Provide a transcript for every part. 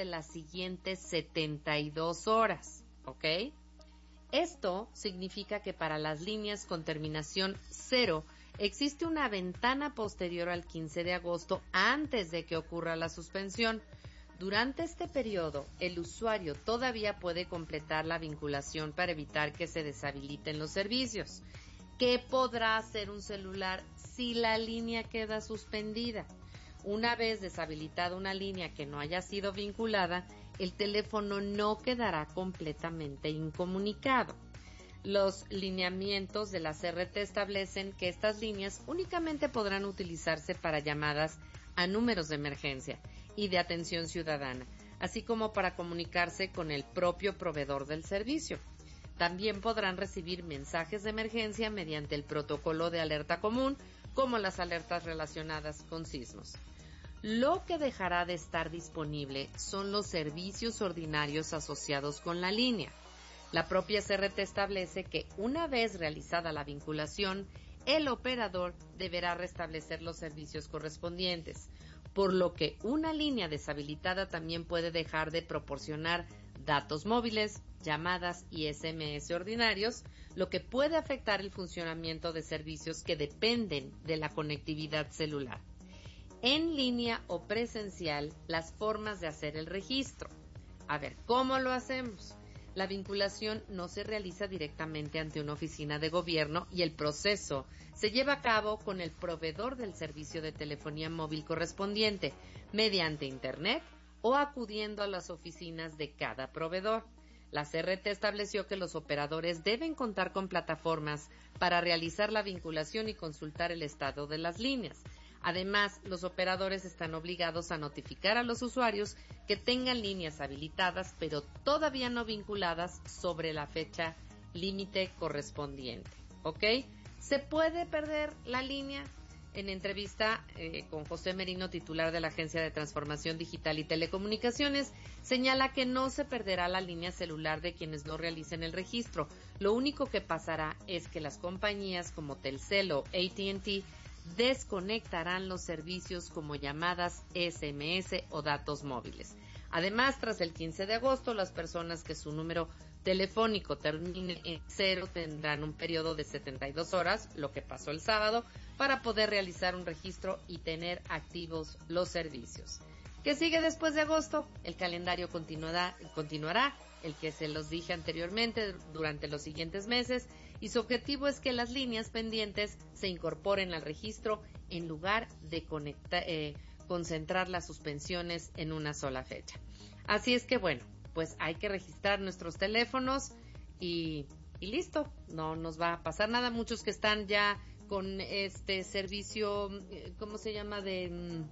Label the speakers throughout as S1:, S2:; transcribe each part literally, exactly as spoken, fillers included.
S1: de las siguientes setenta y dos horas, ¿ok? Esto significa que para las líneas con terminación cero existe una ventana posterior al quince de agosto antes de que ocurra la suspensión. Durante este periodo, el usuario todavía puede completar la vinculación para evitar que se deshabiliten los servicios. ¿Qué podrá hacer un celular si la línea queda suspendida? Una vez deshabilitada una línea que no haya sido vinculada, el teléfono no quedará completamente incomunicado. Los lineamientos de la C R T establecen que estas líneas únicamente podrán utilizarse para llamadas a números de emergencia y de atención ciudadana, así como para comunicarse con el propio proveedor del servicio. También podrán recibir mensajes de emergencia mediante el protocolo de alerta común, como las alertas relacionadas con sismos. Lo que dejará de estar disponible son los servicios ordinarios asociados con la línea. La propia C R T establece que una vez realizada la vinculación, el operador deberá restablecer los servicios correspondientes, por lo que una línea deshabilitada también puede dejar de proporcionar datos móviles, llamadas y S M S ordinarios, lo que puede afectar el funcionamiento de servicios que dependen de la conectividad celular. En línea o presencial, las formas de hacer el registro. A ver, ¿cómo lo hacemos? La vinculación no se realiza directamente ante una oficina de gobierno y el proceso se lleva a cabo con el proveedor del servicio de telefonía móvil correspondiente, mediante Internet o acudiendo a las oficinas de cada proveedor. La C R T estableció que los operadores deben contar con plataformas para realizar la vinculación y consultar el estado de las líneas. Además, los operadores están obligados a notificar a los usuarios que tengan líneas habilitadas, pero todavía no vinculadas sobre la fecha límite correspondiente. ¿Ok? ¿Se puede perder la línea? En entrevista eh, con José Merino, titular de la Agencia de Transformación Digital y Telecomunicaciones, señala que no se perderá la línea celular de quienes no realicen el registro. Lo único que pasará es que las compañías como Telcel o A T and T desconectarán los servicios como llamadas, S M S o datos móviles. Además, tras el quince de agosto, las personas que su número telefónico termine en cero tendrán un periodo de setenta y dos horas, lo que pasó el sábado, para poder realizar un registro y tener activos los servicios. ¿Qué sigue después de agosto? El calendario continuará, continuará, el que se los dije anteriormente, durante los siguientes meses, y su objetivo es que las líneas pendientes se incorporen al registro en lugar de conectar, eh, concentrar las suspensiones en una sola fecha. Así es que bueno, pues hay que registrar nuestros teléfonos y, y listo, no nos va a pasar nada. Muchos que están ya con este servicio, ¿cómo se llama? De...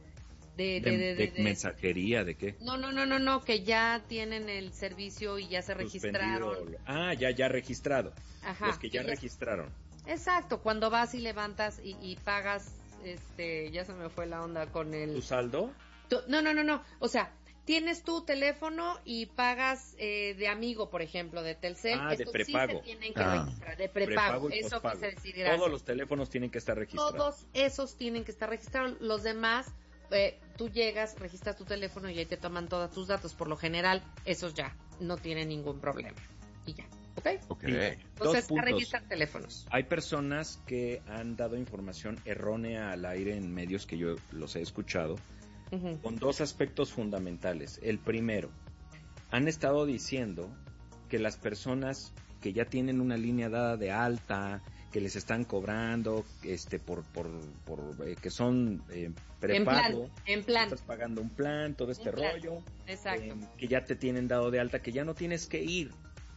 S1: De, de, de, de,
S2: de mensajería, ¿de qué?
S1: No, no, no, no, no, que ya tienen el servicio y ya se registraron.
S2: Ah, ya, ya registrado.
S1: Ajá.
S2: Los que ya, ya registraron.
S1: Exacto, cuando vas y levantas y, y pagas, este, ya se me fue la onda con el...
S2: ¿Tu saldo?
S1: Tu, no, no, no, no, o sea, tienes tu teléfono y pagas eh, de amigo, por ejemplo, de Telcel.
S2: Ah, de prepago.
S1: Sí se tienen que
S2: ah.
S1: registrar, de prepago, prepago eso quise decir. Gracias.
S2: Todos los teléfonos tienen que estar registrados.
S1: Todos esos tienen que estar registrados, los demás... Eh, tú llegas, registras tu teléfono y ahí te toman todos tus datos. Por lo general, esos ya no tienen ningún problema. Y ya, ¿ok?
S3: Ok.
S1: Entonces, a registrar teléfonos.
S2: Hay personas que han dado información errónea al aire en medios que yo los he escuchado, uh-huh. con dos aspectos fundamentales. El primero, han estado diciendo que las personas que ya tienen una línea dada de alta, que les están cobrando este por por por eh, que son eh, prepago,
S1: en plan, en plan.
S2: Estás pagando un plan, todo este
S1: en plan.
S2: rollo,
S1: exacto,
S2: eh, que ya te tienen dado de alta, que ya no tienes que ir.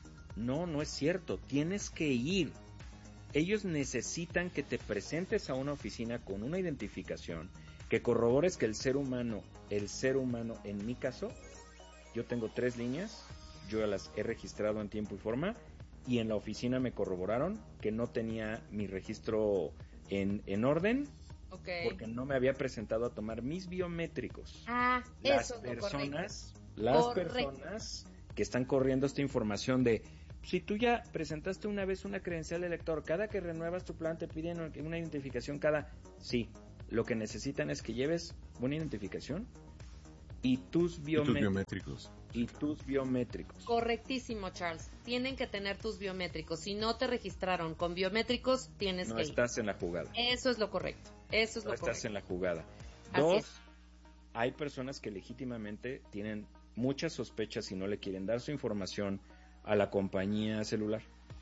S2: No, no es cierto, tienes que ir. Ellos necesitan que te presentes a una oficina con una identificación, que corrobores que el ser humano, el ser humano, en mi caso, yo tengo tres líneas, yo las he registrado en tiempo y forma. Y en la oficina me corroboraron que no tenía mi registro en, en orden, okay. porque no me había presentado a tomar mis biométricos.
S1: Ah,
S2: las
S1: eso
S2: personas,
S1: correcto.
S2: las
S1: correcto.
S2: personas que están corriendo esta información de, si tú ya presentaste una vez una credencial de lector, cada que renuevas tu plan te piden una identificación cada, sí, lo que necesitan es que lleves una identificación y tus biométricos.
S3: Y tus biométricos.
S2: Y tus biométricos.
S1: Correctísimo, Charles. Tienen que tener tus biométricos. Si no te registraron con biométricos, tienes
S2: no
S1: que ir.
S2: No estás en la jugada.
S1: Eso es lo correcto. Eso es
S2: no
S1: lo
S2: estás
S1: correcto.
S2: en la jugada.
S1: Así
S2: Dos,
S1: es.
S2: hay personas que legítimamente tienen muchas sospechas y no le quieren dar su información a la compañía celular.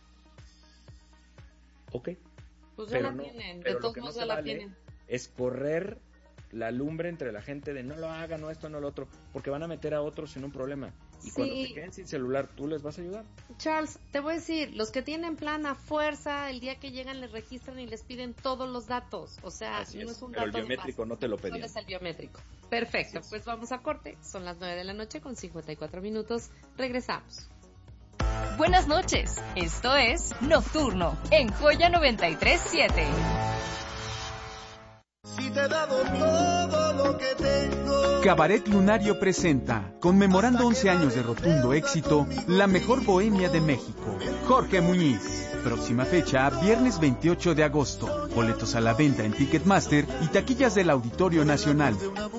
S2: Ok.
S1: Pues ya
S2: pero
S1: la
S2: no,
S1: tienen.
S2: pero
S1: De todos
S2: lo que no
S1: modos
S2: se
S1: ya la
S2: vale
S1: tienen.
S2: es correr la lumbre entre la gente de no lo hagan, no esto, no lo otro, porque van a meter a otros en un problema. Y
S1: Sí.
S2: cuando se queden sin celular, ¿tú les vas a ayudar?
S1: Charles, te voy a decir, los que tienen plan a fuerza, el día que llegan les registran y les piden todos los datos. O sea,
S2: Así
S1: no
S2: es,
S1: es un
S2: pero el
S1: dato
S2: biométrico
S1: más.
S2: no te lo pedían.
S1: Solo es el biométrico. Perfecto, pues vamos a corte. Son las nueve de la noche con cincuenta y cuatro minutos. Regresamos.
S4: Buenas noches, esto es Nocturno en Joya noventa y tres siete.
S5: Si te he dado todo lo que tengo.
S6: Cabaret Lunario presenta, conmemorando once años de rotundo éxito, la mejor bohemia de México. Jorge Muñiz. Próxima fecha, viernes veintiocho de agosto. Boletos a la venta en Ticketmaster y taquillas del Auditorio Nacional.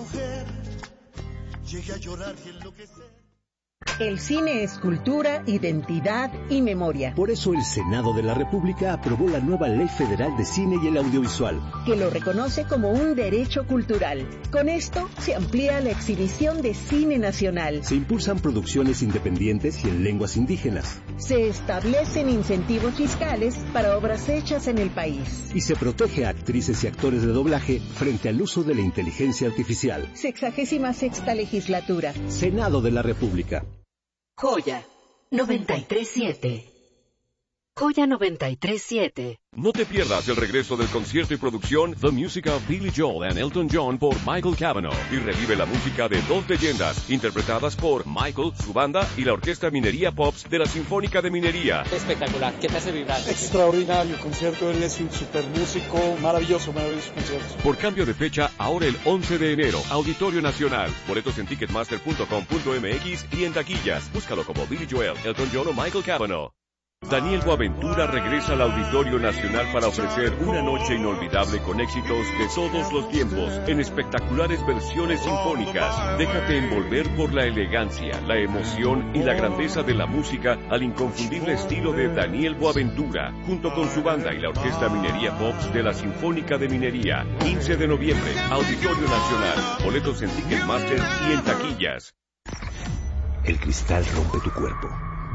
S7: El cine es cultura, identidad y memoria.
S8: Por eso el Senado de la República aprobó la nueva Ley Federal de Cine y el Audiovisual,
S7: que lo reconoce como un derecho cultural. Con esto se amplía la exhibición de cine nacional.
S8: Se impulsan producciones independientes y en lenguas indígenas.
S7: Se establecen incentivos fiscales para obras hechas en el país.
S8: Y se protege a actrices y actores de doblaje frente al uso de la inteligencia artificial.
S7: Sexagésima sexta legislatura.
S8: Senado de la República.
S9: Joya noventa y tres siete. Joya noventa y tres siete.
S10: No te pierdas el regreso del concierto y producción The Music of Billy Joel and Elton John por Michael Cavanaugh y revive la música de dos leyendas interpretadas por Michael, su banda y la Orquesta Minería Pops de la Sinfónica de Minería.
S11: Espectacular, ¿qué te hace vibrar?
S12: Extraordinario concierto, él es un super músico, maravilloso, maravilloso concierto.
S10: Por cambio de fecha, ahora el once de enero, Auditorio Nacional. Boletos en ticketmaster punto com punto m x y en taquillas. Búscalo como Billy Joel, Elton John o Michael Cavanaugh. Daniel Boaventura regresa al Auditorio Nacional para ofrecer una noche inolvidable con éxitos de todos los tiempos, en espectaculares versiones sinfónicas. Déjate envolver por la elegancia, la emoción y la grandeza de la música al inconfundible estilo de Daniel Boaventura, junto con su banda y la Orquesta Minería Pops de la Sinfónica de Minería. quince de noviembre, Auditorio Nacional. Boletos en Ticketmaster y en taquillas.
S8: El cristal rompe tu cuerpo.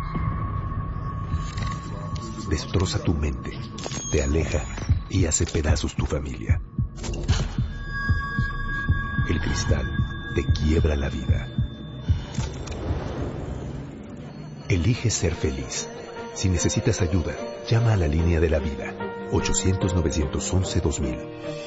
S8: Destroza tu mente, te aleja y hace pedazos tu familia. El cristal te quiebra la vida. Elige ser feliz. Si necesitas ayuda, llama a la línea de la vida. ochocientos, novecientos once, dos mil.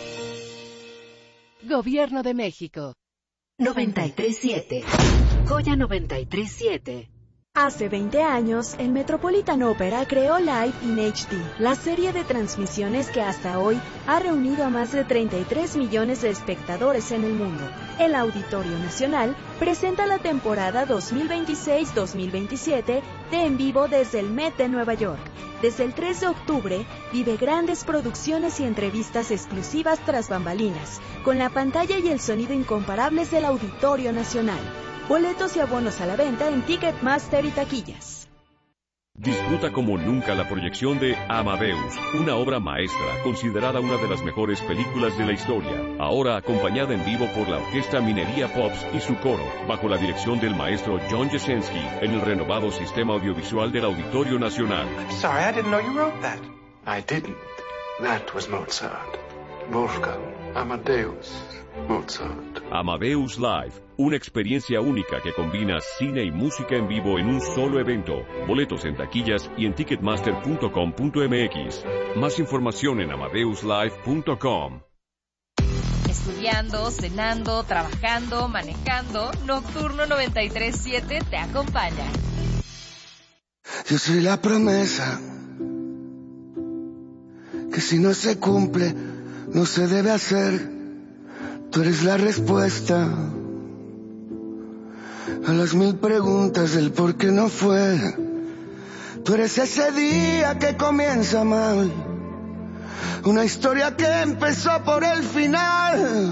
S9: Gobierno de México. noventa y tres siete. Joya noventa y tres siete.
S13: Hace veinte años, el Metropolitan Opera creó Live in H D, la serie de transmisiones que hasta hoy ha reunido a más de treinta y tres millones de espectadores en el mundo. El Auditorio Nacional presenta la temporada dos mil veintiséis dos mil veintisiete de En Vivo desde el Met de Nueva York. Desde el tres de octubre, vive grandes producciones y entrevistas exclusivas tras bambalinas, con la pantalla y el sonido incomparables del Auditorio Nacional. Boletos y abonos a la venta en Ticketmaster y taquillas.
S10: Disfruta como nunca la proyección de Amadeus, una obra maestra considerada una de las mejores películas de la historia, ahora acompañada en vivo por la Orquesta Minería Pops y su coro, bajo la dirección del maestro John Jasenski, en el renovado sistema audiovisual del Auditorio Nacional.
S14: I'm sorry, I didn't know you wrote that. I didn't. That was Mozart. Wolfgang Amadeus Mozart.
S10: Amadeus Live, una experiencia única que combina cine y música en vivo en un solo evento. Boletos en taquillas y en ticketmaster punto com punto m x. Más información en amadeus live punto com.
S4: Estudiando, cenando, trabajando, manejando, Nocturno noventa y tres siete te acompaña.
S5: Yo soy la promesa que si no se cumple, no se debe hacer. Tú eres la respuesta a las mil preguntas del por qué no fue. Tú eres ese día que comienza mal, una historia que empezó por el final.